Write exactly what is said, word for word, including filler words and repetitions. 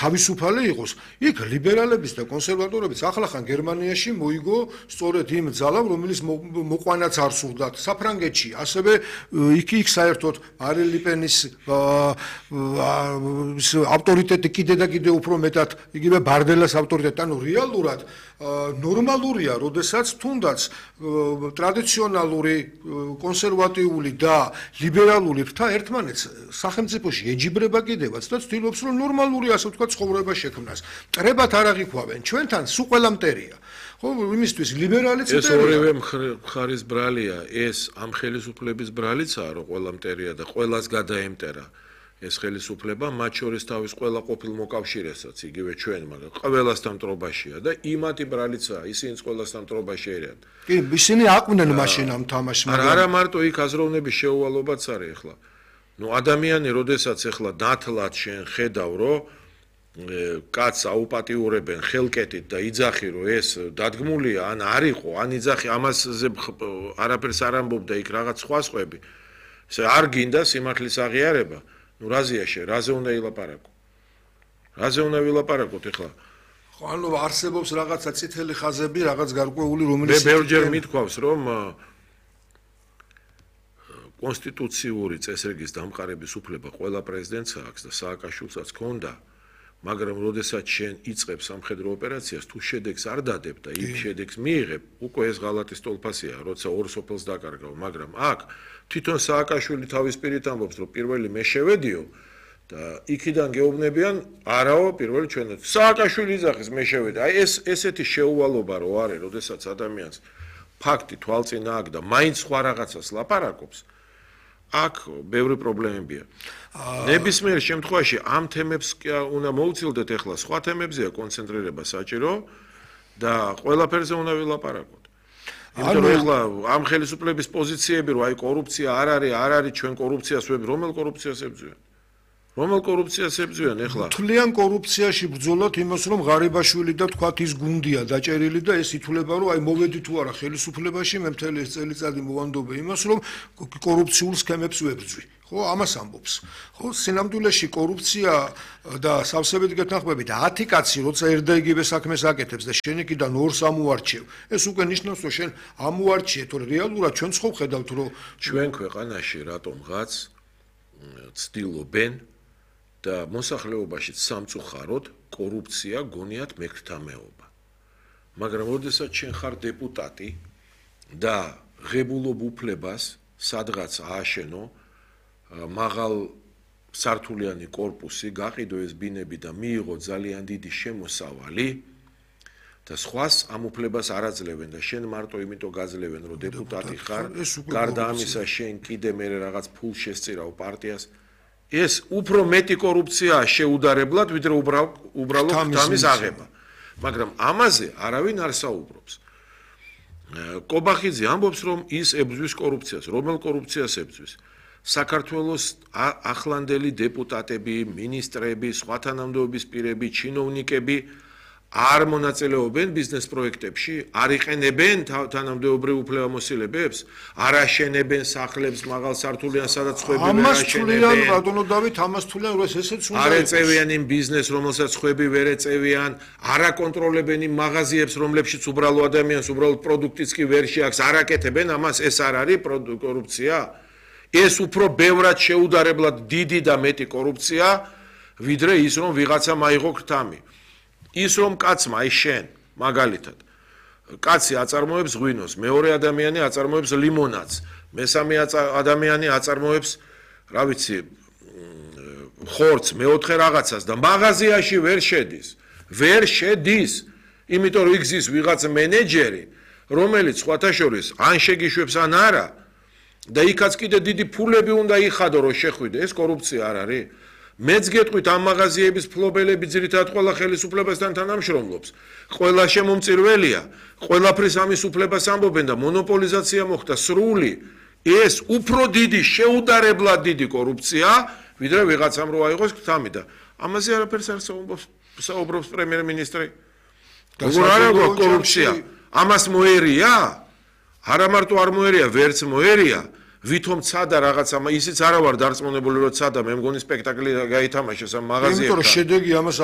თავისუფალი იყოს, იქ ლიბერალებიც და კონსერვატორებიც ახლახან გერმანიაში მოიგო სწორედ იმ ძალამ, რომელიც მოყვანაც არ სურდათ საფრანგეთში, ასევე იქ იქ საერთოდ მარინ ლე პენის ავტორიტეტი კიდე და კიდე უფრო მეტად იგივე ბარდელას ავტორიტეტი, ანუ რეალურად ნორმალურია, როდესაც თუნდაც ტრადიციონალური კონსერვატიული და ლიბერალური ფრთა ერთმანეთს სახელმწიფოში ეჯიბრება კიდევაც და ცდილობს რომ ნორმალური ასე ვთქვათ ცხოვრება შექმნას. მტრებად არ აღიქვავენ, ჩვენთან სულ ყველა მტერია. ხო, იმისთვის ლიბერალიც ეს ორივე მხარის ბრალია, ეს ამ ხელისუფლების ბრალიცაა, რომ ყველა მტერია და ყველას გადაემტერა. ეს ხელისუფლება მათ შორის თავის ყველა ყოფილ მოკავშირესაც იგივე ჩვენ, მაგრამ ყველასთან მტრობაშია და იმათი ბრალიცაა, ისინიც ყველასთან მტრობაში არიან. კი, ისინი აყვნენ მაშინ ამ თამაშს, მაგრამ არა მარტო იქ აზროვნების შეუვალობაც არის ახლა. ნუ ადამიანი, როდესაც ახლა ნათლად შენ ხედავ, რომ კაცს აუპატიურებენ ხელკეტით და იძახი, რომ ეს დადგმულია, ან არ იყო, ან იძახი, ამაზე არაფერს არ ამბობდა იქ რაღაც სხვა სხვები. ესე არ გინდა სიმართლის აღიარება. ნუ რაზეაშე, რაზე უნდა ილაპარაკო? რაზე უნდა ვილაპარაკოთ ახლა? ხო, ანუ არსებობს რაღაცა წითელი ხაზები, რაღაც გარკვეული, რომელიც მე ბევრჯერ მithქვავს, რომ კონსტიტუციური წესრიგის დამყარების უფლება ყველა პრეზიდენტს აქვს და სააკაშვილსაც ჰქონდა, მაგრამ როდესაც შენ იწყებ სამხედრო ოპერაციას, თუ შედეგს არ დადებ და იქ შედეგს მიიღებ, უკვე ეს ღალატის ტოლფასია, როცა ორ სოფელს დაკარგავ, მაგრამ აქ თვითონ სააკაშვილი თავის პირით ამბობს, რომ პირველი მე შევედიო და იქიდან გეუბნებიან, არაო, პირველი ჩვენად. სააკაშვილი იძახის მე შევედი. აი ეს ესეთი შეუვალობა რო არის, როდესაც ადამიანს ფაქტი თვალწინ აქვს და მაინც სხვა რაღაცას ლაპარაკობს, აქ ბევრი პრობლემებია. ნებისმიერ შემთხვევაში ამ თემებს უნდა მოუწილდეთ ახლა, სხვა თემებზეა კონცენტრირება საჭირო და ყველაფერზე უნდა ვილაპარაკოთ. იმიტომ რომ ახლა ამ ხელისუფლების პოზიციები რომ აი კორუფცია არ არის, არ არის ჩვენ კორუფციას ვებ, რომელ კორუფციას ებრძვიან? რომელ კორუფციას ებრძვიან ახლა? თვლიან კორუფციაში ბრძოლოთ იმას, რომ ღარიბაშვილი და თქვათ ის გუნდია დაჭერილი და ეს ითვლება, რომ აი მოვედი თუ არა ხელისუფლებაში, მე მთელი ეს წელიწადი მოვანდობე იმას, რომ კორუფციულ სქემებს ვებრძვი. ხო, ამას ამბობს. ხო, სინამდვილეში კორუფცია და სავსებით გეთანხმებით ათი კაცი, როცა ერთ და იგივე საქმეს აკეთებს და შენ იქიდან ორს ამოარჩევ. ეს უკვე ნიშნავს, რომ შენ ამოარჩიე, თორე რეალურად ჩვენ ხო ხედავთ, რომ ჩვენ ქვეყანაში რატომღაც ცდილობენ და მოსახლეობაში სამწუხაროდ კორუფცია გონიათ მეკრთამეობა. მაგრამ როდესაც შენ ხარ დეპუტატი და ღებულობ უფლებას სადღაც ააშენო მაღალ სართულიანი კორპუსი, გაყიდო ეს ბინები და მიიღო ძალიან დიდი შემოსავალი და სხვას ამ უფლებას არ აძლევენ და შენ მარტო იმიტომ გაძლევენ, რომ დეპუტატი ხარ, გარდა ამისა შენ კიდე მე რაღაც ფულს შესწირავ პარტიას. ეს უფრო მეტი კორუფციაა შეუდარებლად, ვიდრე უბრალოდ თამის აღება. მაგრამ ამაზე არავინ არ საუბრობს. კობახიძე ამბობს, რომ ის ებრძვის კორუფციას. რომელ კორუფციას ებრძვის? საქართველოს ახლანდელი დეპუტატები, მინისტრები, სხვა თანამდებობის პირები, ჩინოვნიკები არ მონაწილეობენ ბიზნეს პროექტებში, არ იყენებენ თანამდებობრივ უფლებამოსილებებს, არ აშენებენ სახლებს მაღალ სართულიან, სადაც ხვები ვერ ამას აშენებენ. თვლიან, ბატონო დავით, ამას თვლიან, რომ ესეც უნდა არ ეწევიან იმ ბიზნესს, რომელსაც ხვები ვერ ეწევიან, არ აკონტროლებენ იმ მაღაზიებს, რომლებშიც უბრალო ადამიანს უბრალოდ პროდუქტიც კი ვერ შეაქვს, არ აკეთებენ ამას, ეს არ არის კორუფცია? ეს უფრო ბევრად შეუდარებლად დიდი და მეტი კორუფცია, ვიდრე ის, რომ ვიღაცა მაიღო ქრთამი. ის რომ კაცმა, აი შენ, მაგალითად, კაცი აწარმოებს ღვინოს, მეორე ადამიანი აწარმოებს ლიმონადს, მესამე ადამიანი აწარმოებს, რა ვიცი, ხორცს, მეოთხე რაღაცას და მაღაზიაში ვერ შედის. ვერ შედის, იმიტომ რომ იგზის ვიღაც მენეჯერი, რომელიც სხვათა შორის ან შეგიშვებს ან არა და იქაც კიდე დიდი ფულები უნდა იხადო, რომ შეხვიდე, ეს კორუფცია არ არის? მეც გეტყვით ამ მაღაზიების ფლობელები ძირითადად ყველა ხელისუფლებასთან თანამშრომლობს. ყველა შემომწირველია, ყველაფრის ამის უფლებას ამბობენ და მონოპოლიზაცია მოხდა სრული. ეს უფრო დიდი, შეუდარებლად დიდი კორუფცია, ვიდრე ვიღაცამ რო აიღოს ქრთამი და ამაზე არაფერს არ საუბრობს პრემიერ-მინისტრი. როგორ არ აქვს კორუფცია? ამას მოერია? არა მარტო არ მოერია, ვერც მოერია. ვითომ ცადა რაღაცა, ისიც არა ვარ დარწმუნებული, რომ ცადა, მე მგონი სპექტაკლი გაითამაშეს ამ მაღაზიებთან. იმიტომ რომ შედეგი ამას